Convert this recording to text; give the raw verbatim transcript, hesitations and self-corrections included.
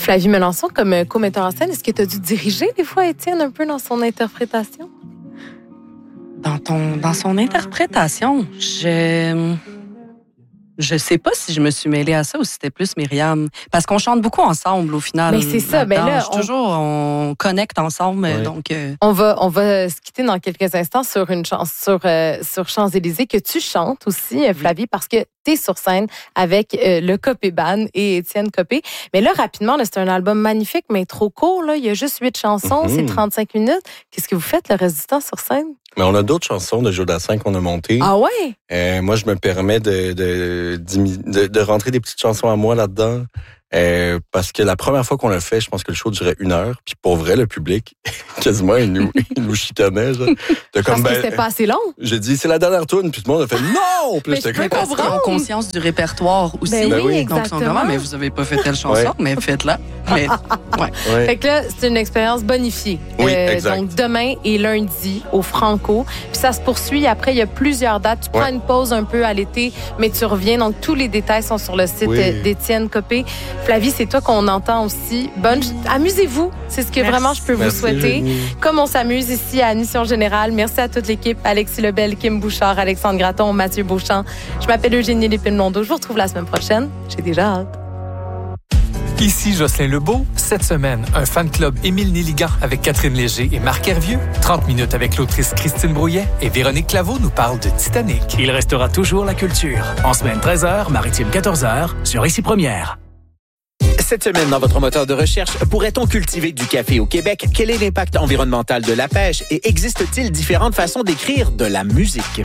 Flavie Melançon, comme co-metteur en scène, est-ce que tu as dû diriger des fois Étienne un peu dans son interprétation? Dans, ton, dans son interprétation, je... Je sais pas si je me suis mêlée à ça ou si c'était plus Myriam. Parce qu'on chante beaucoup ensemble au final. Mais c'est ça. Ben là, on... toujours, on connecte ensemble. Ouais. Donc, euh... on va, on va se quitter dans quelques instants sur une chance sur euh, sur Champs-Élysées que tu chantes aussi, Flavie, parce que tu es sur scène avec euh, le Copé Band et Étienne Copé. Mais là, rapidement, là, c'est un album magnifique, mais trop court. Là, il y a juste huit chansons, mm-hmm. c'est trente-cinq minutes. Qu'est-ce que vous faites le reste du temps sur scène? Mais on a d'autres chansons de Jodassin qu'on a montées. Ah ouais? Euh, moi, je me permets de, de, de, de rentrer des petites chansons à moi là-dedans. Euh, parce que la première fois qu'on l'a fait, je pense que le show durait une heure. Puis pour vrai, le public, quasiment, il nous, il nous chicanait. Genre. De comme, parce ben, que c'était pas assez long. J'ai dit, c'est la dernière tourne. Puis tout le monde a fait non! Puis mais je peux parce qu'ils ont conscience du répertoire aussi. Ben oui, oui. exactement. Donc, ils sont vraiment, mais vous avez pas fait telle chanson, ouais. mais faites-la. Mais, ouais. Ouais. Fait que là, c'est une expérience bonifiée. Oui, euh, exact. Donc, demain et lundi au Franco. Puis ça se poursuit. Après, il y a plusieurs dates. Tu prends ouais. une pause un peu à l'été, mais tu reviens. Donc, tous les détails sont sur le site oui. d'Étienne Copé. Flavie, c'est toi qu'on entend aussi. Bonne, amusez-vous. C'est ce que Merci. Vraiment je peux Merci, vous souhaiter. Jenny. Comme on s'amuse ici à Mission Générale. Merci à toute l'équipe. Alexis Lebel, Kim Bouchard, Alexandre Gratton, Mathieu Beauchamp. Je m'appelle Eugénie Lépine-Blondeau. Je vous retrouve la semaine prochaine. J'ai déjà hâte. Ici Jocelyn Lebeau. Cette semaine, un fan club Émile Néligan avec Catherine Léger et Marc Hervieux. trente minutes avec l'autrice Christine Brouillet et Véronique Claveau nous parle de Titanic. Il restera toujours la culture. En semaine treize heures, maritime quatorze heures, sur Ici Première. Cette semaine, dans votre moteur de recherche, pourrait-on cultiver du café au Québec? Quel est l'impact environnemental de la pêche? Et existe-t-il différentes façons d'écrire de la musique?